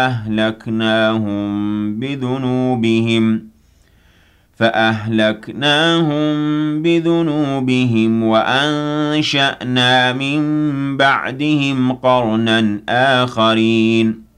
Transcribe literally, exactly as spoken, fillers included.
أهلكناهم بذنوبهم فأهلكناهم بذنوبهم وأنشأنا من بعدهم قرنا آخرين